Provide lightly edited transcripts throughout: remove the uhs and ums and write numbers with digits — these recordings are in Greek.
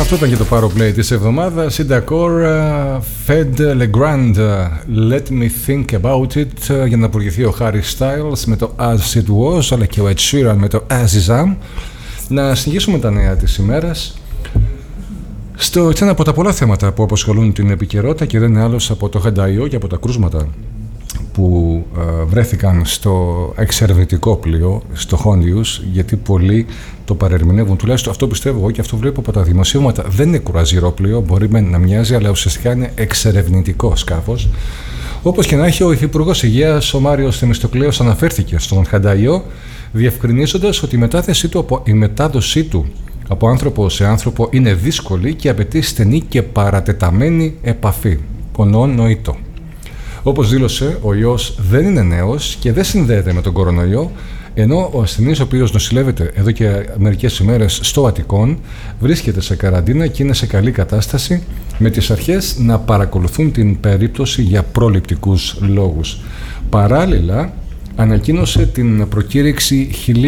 Αυτό ήταν και το Powerplay της εβδομάδας. Η Dakor, Fed Legrand, Let Me Think About It, για να προηγηθεί ο Harry Styles με το As It Was, αλλά και ο Ed Sheeran με το As Is Am. Να συνεχίσουμε τα νέα της ημέρας. Στο ένα από τα πολλά θέματα που απασχολούν την επικαιρότητα και δεν είναι άλλος από το Hendaio και από τα κρούσματα που βρέθηκαν στο εξερευνητικό πλοίο, στο Hondius, γιατί πολλοί το παρερμηνεύουν, τουλάχιστον αυτό πιστεύω εγώ και αυτό βλέπω από τα δημοσίευματα. Δεν είναι κουραζιρόπλοιο, μπορεί να μοιάζει, αλλά ουσιαστικά είναι εξερευνητικό σκάφος. Όπως και να έχει, ο Υφυπουργός Υγείας, ο Μάριος Θεμιστοκλέος, αναφέρθηκε στον Hendaio, διευκρινίζοντας ότι η μετάδοσή του από άνθρωπο σε άνθρωπο είναι δύσκολη και απαιτεί στενή και παρατεταμένη επαφή. Ονόν νοητό. Όπως δήλωσε, ο ιός δεν είναι νέος και δεν συνδέεται με τον κορονοϊό, ενώ ο ασθενής, ο οποίος νοσηλεύεται εδώ και μερικές ημέρες στο Αττικόν, βρίσκεται σε καραντίνα και είναι σε καλή κατάσταση, με τις αρχές να παρακολουθούν την περίπτωση για προληπτικούς λόγους. Παράλληλα, ανακοίνωσε την προκήρυξη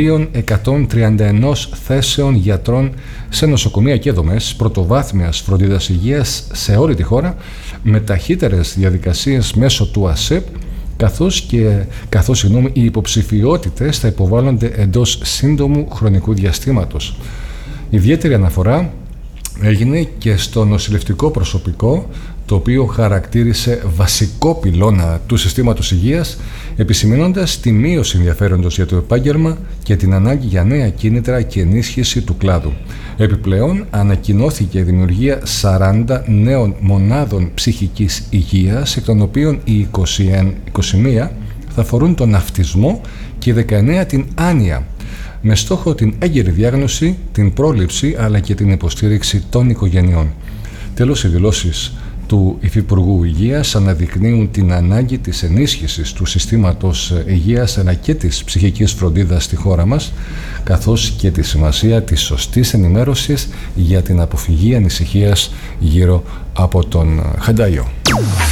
1.131 θέσεων γιατρών σε νοσοκομεία και δομές πρωτοβάθμιας φροντίδας υγείας σε όλη τη χώρα, με ταχύτερες διαδικασίες μέσω του ΑΣΕΠ, καθώς οι υποψηφιότητες θα υποβάλλονται εντός σύντομου χρονικού διαστήματος. Ιδιαίτερη αναφορά έγινε και στο νοσηλευτικό προσωπικό, το οποίο χαρακτήρισε βασικό πυλώνα του συστήματος υγείας, επισημαίνοντας τη μείωση ενδιαφέροντος για το επάγγελμα και την ανάγκη για νέα κίνητρα και ενίσχυση του κλάδου. Επιπλέον, ανακοινώθηκε η δημιουργία 40 νέων μονάδων ψυχικής υγείας, εκ των οποίων οι 21 θα αφορούν τον αυτισμό και οι 19 την άνοια, με στόχο την έγκαιρη διάγνωση, την πρόληψη αλλά και την υποστήριξη των οικογενειών. Τέλος, οι δηλώσεις του Υφυπουργού Υγείας αναδεικνύουν την ανάγκη της ενίσχυσης του συστήματος υγείας αλλά και της ψυχικής φροντίδας στη χώρα μας, καθώς και τη σημασία της σωστής ενημέρωσης για την αποφυγή ανησυχίας γύρω από τον Hendaio.